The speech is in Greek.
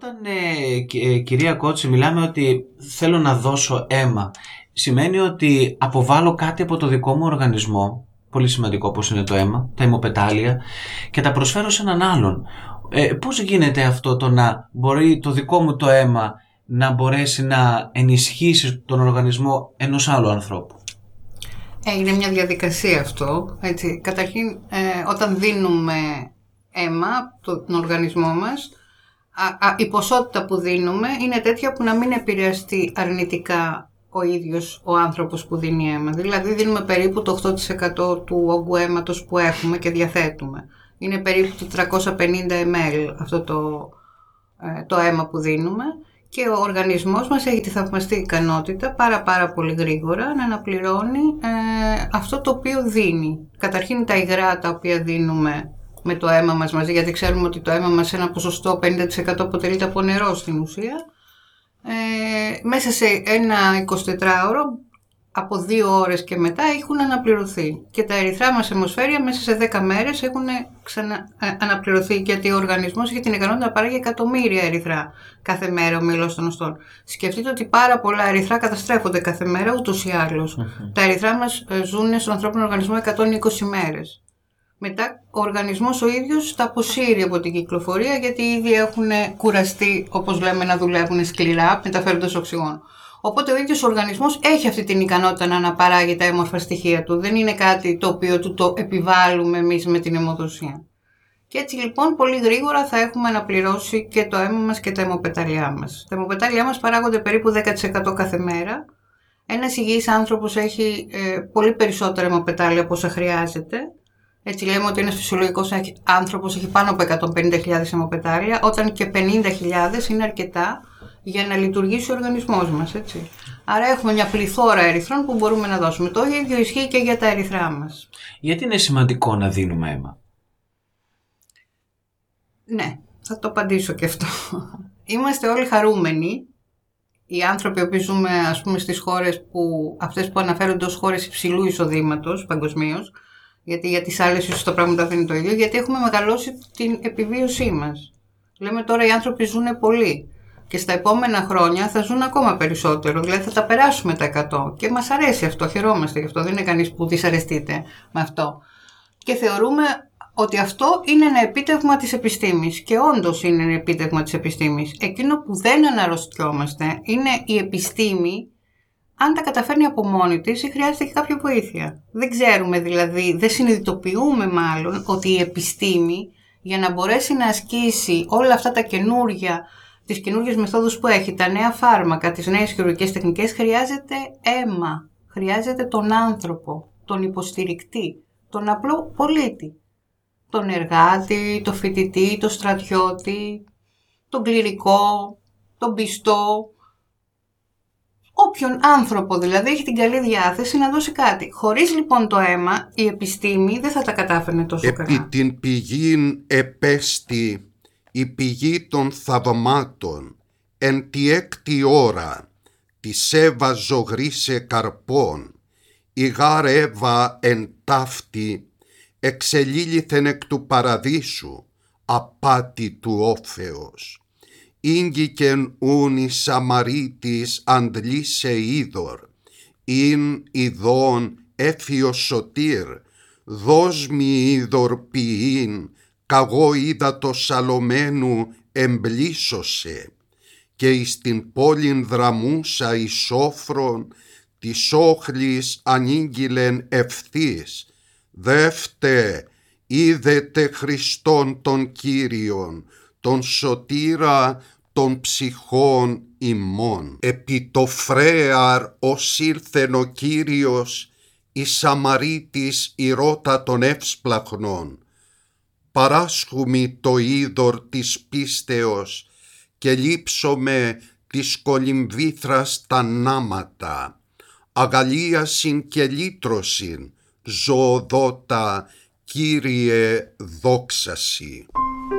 Όταν, κυρία Κότση, μιλάμε ότι θέλω να δώσω αίμα, σημαίνει ότι αποβάλλω κάτι από το δικό μου οργανισμό, πολύ σημαντικό όπως είναι το αίμα, τα αιμοπετάλια, και τα προσφέρω σε έναν άλλον. Πώς γίνεται αυτό το να μπορεί το δικό μου το αίμα να μπορέσει να ενισχύσει τον οργανισμό ενός άλλου ανθρώπου? Είναι μια διαδικασία αυτό. Έτσι. Καταρχήν, όταν δίνουμε αίμα τον οργανισμό μας, η ποσότητα που δίνουμε είναι τέτοια που να μην επηρεαστεί αρνητικά ο ίδιος ο άνθρωπος που δίνει αίμα. Δηλαδή δίνουμε περίπου το 8% του όγκου αίματος που έχουμε και διαθέτουμε. Είναι περίπου το 350 ml αυτό το αίμα που δίνουμε, και ο οργανισμός μας έχει τη θαυμαστή ικανότητα πάρα πολύ γρήγορα να αναπληρώνει αυτό το οποίο δίνει. Καταρχήν τα υγρά τα οποία δίνουμε με το αίμα μας μαζί, γιατί ξέρουμε ότι το αίμα μας σε ένα ποσοστό 50% αποτελείται από νερό στην ουσία. Μέσα σε ένα 24ωρο, από 2 ώρες και μετά, έχουν αναπληρωθεί. Και τα ερυθρά μας αιμοσφαίρια μέσα σε 10 μέρες έχουν αναπληρωθεί, γιατί ο οργανισμός έχει την ικανότητα να παράγει εκατομμύρια ερυθρά κάθε μέρα ο μήλος των οστών. Σκεφτείτε ότι πάρα πολλά ερυθρά καταστρέφονται κάθε μέρα ούτως ή άλλως. Τα ερυθρά μας ζουν στον ανθρώπινο οργανισμό 120 μέρες. Μετά ο οργανισμός ο ίδιος τα αποσύρει από την κυκλοφορία, γιατί ήδη έχουν κουραστεί, όπως λέμε, να δουλεύουν σκληρά μεταφέροντας οξυγόνο. Οπότε ο ίδιος ο οργανισμός έχει αυτή την ικανότητα να αναπαράγει τα έμορφα στοιχεία του. Δεν είναι κάτι το οποίο του το επιβάλλουμε εμείς με την αιμοδοσία. Και έτσι λοιπόν πολύ γρήγορα θα έχουμε αναπληρώσει και το αίμα μας και τα αιμοπετάλια μας. Τα αιμοπετάλια μας παράγονται περίπου 10% κάθε μέρα. Ένας υγιής άνθρωπος έχει πολύ περισσότερα αιμοπετάλια από όσα χρειάζεται. Έτσι λέμε ότι ένας φυσιολογικός άνθρωπος έχει πάνω από 150.000 αιμοπετάλια, όταν και 50.000 είναι αρκετά για να λειτουργήσει ο οργανισμός μας, έτσι. Άρα έχουμε μια πληθώρα ερυθρών που μπορούμε να δώσουμε. Το ίδιο ισχύει και για τα ερυθρά μας. Γιατί είναι σημαντικό να δίνουμε αίμα? Ναι, θα το απαντήσω και αυτό. Είμαστε όλοι χαρούμενοι. Οι άνθρωποι που ζούμε, ας πούμε, στις χώρες αυτές που αναφέρονται ως χώρες υψηλού εισοδήματος παγκοσμίως, γιατί για τις άλλες ίσως το πράγμα δεν είναι το ίδιο, γιατί έχουμε μεγαλώσει την επιβίωσή μας. Λέμε τώρα οι άνθρωποι ζουν πολύ και στα επόμενα χρόνια θα ζουν ακόμα περισσότερο, δηλαδή θα τα περάσουμε τα 100 και μας αρέσει αυτό, χαιρόμαστε γι' αυτό, δεν είναι κανείς που δυσαρεστείται με αυτό. Και θεωρούμε ότι αυτό είναι ένα επίτευγμα της επιστήμης, και όντως είναι ένα επίτευγμα της επιστήμης. Εκείνο που δεν αναρρωστιόμαστε είναι η επιστήμη, αν τα καταφέρνει από μόνη της ή χρειάζεται και κάποια βοήθεια. Δεν ξέρουμε δηλαδή, δεν συνειδητοποιούμε μάλλον ότι η επιστήμη, για να μπορέσει να ασκήσει όλα αυτά τις καινούργιες μεθόδους που έχει, τα νέα φάρμακα, τις νέες χειρουργικές τεχνικές, χρειάζεται αίμα, χρειάζεται τον άνθρωπο, τον υποστηρικτή, τον απλό πολίτη, τον εργάτη, τον φοιτητή, τον στρατιώτη, τον κληρικό, τον πιστό. Όποιον άνθρωπο δηλαδή έχει την καλή διάθεση να δώσει κάτι. Χωρίς λοιπόν το αίμα, η επιστήμη δεν θα τα κατάφερνε τόσο καλά. Επί την πηγήν επέστη η πηγή των θαυμάτων, εν τη έκτη ώρα της Εύα ζωγρίσε καρπών, η γάρ Εύα εν ταύτη εξελίληθεν εκ του παραδείσου, απάτη του όφεως. Ήγγικεν ούν η Σαμαρίτης αντλήσε είδωρ, ειν ειδών έφιος σωτήρ, δώσ' μη είδωρ ποιήν, καγώ είδα το Σαλωμένου εμπλήσωσε, και εις την πόλην δραμούσα εις σόφρον, της όχλης ανήγγειλεν ευθύς, δεύτε, είδετε Χριστόν τον Κύριον, τον σωτήρα των ψυχών ημών. Επί το φρέαρ ως ήλθεν ο Κύριος, η Σαμαρίτης η ρώτα των εύσπλαχνων, παράσχουμι το είδωρ της πίστεως και λείψομαι της κολυμβήθρας τα νάματα, αγαλίασιν και λύτρωσιν, ζωοδότα Κύριε δόξασι.